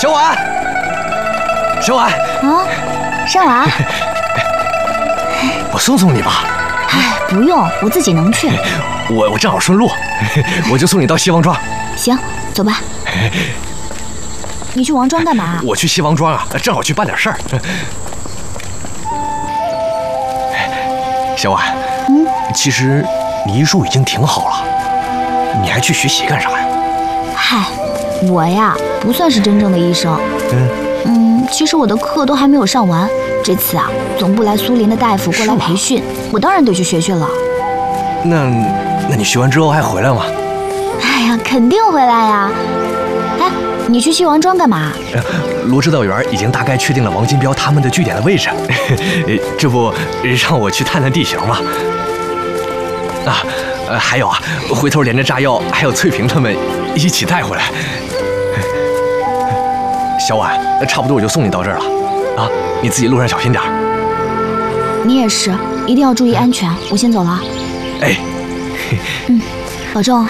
小婉，小婉。 啊，上来。 我送你吧。 哎，不用，我自己能去。 我正好顺路，我就送你到西王庄。 行，走吧。你去王庄干嘛？ 我去西王庄啊，正好去办点事儿。小婉，其实你医术已经挺好了，你还去学习干啥呀？ 嗨，我呀不算是真正的医生。其实我的课都还没有上完。这次啊，总部来苏林的大夫过来培训，我当然得去学学了。 那你学完之后还回来吗？ 哎呀，肯定回来呀。哎，你去西王庄干嘛？ 罗指导员已经大概确定了王金彪他们的据点的位置，这不让我去探探地形吗？还有啊，回头连着炸药还有翠萍他们一起带回来。小婉，差不多我就送你到这儿了，啊，你自己路上小心点。 你也是，一定要注意安全。我先走了。 哎， 保重。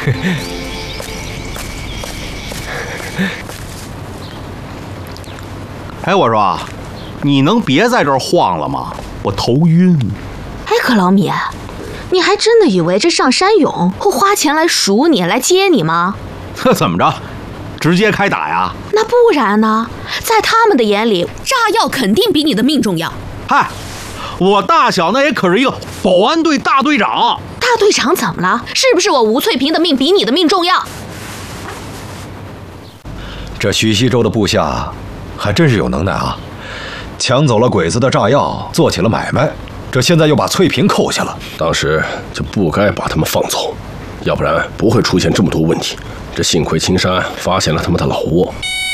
哎，我说，你能别在这儿晃了吗？我头晕。 哎，可老米，你还真的以为这上山勇会花钱来赎你、来接你吗？ 怎么着？直接开打呀？ 那不然呢？在他们的眼里，炸药肯定比你的命重要。 嗨，我大小那也可是一个保安队大队长。 大队长怎么了？是不是我吴翠萍的命比你的命重要？ 这徐西州的部下还真是有能耐啊，抢走了鬼子的炸药，做起了买卖，这现在又把翠萍扣下了。 当时就不该把他们放走，要不然不会出现这么多问题。这幸亏青山发现了他们的老窝。